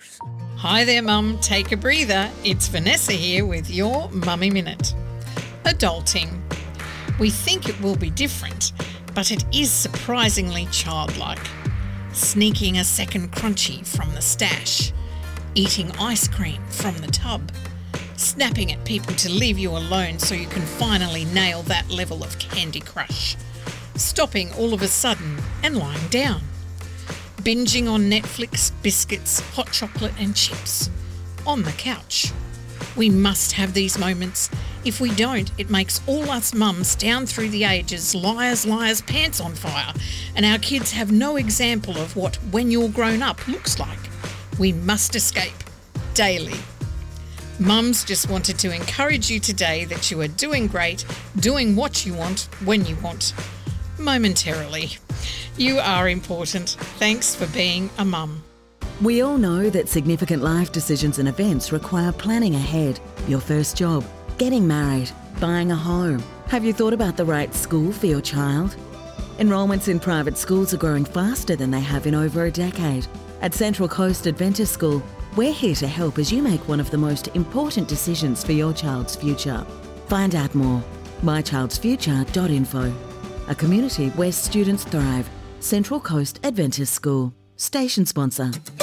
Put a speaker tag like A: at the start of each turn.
A: Hi there, Mum. Take a breather. It's Vanessa here with your Mummy Minute. Adulting. We think it will be different, but it is surprisingly childlike. Sneaking a second crunchie from the stash. Eating ice cream from the tub. Snapping at people to leave you alone so you can finally nail that level of Candy Crush. Stopping all of a sudden and lying down. Binging on Netflix, biscuits, hot chocolate and chips. On the couch. We must have these moments. If we don't, it makes all us mums down through the ages liars, pants on fire, and our kids have no example of what when you're grown up looks like. We must escape. Daily. Mums just wanted to encourage you today that you are doing great, doing what you want, when you want. Momentarily. You are important. Thanks for being a mum.
B: We all know that significant life decisions and events require planning ahead. Your first job, getting married, buying a home. Have you thought about the right school for your child? Enrolments in private schools are growing faster than they have in over a decade. At Central Coast Adventist School, we're here to help as you make one of the most important decisions for your child's future. Find out more. mychildsfuture.info. A community where students thrive. Central Coast Adventist School. Station sponsor.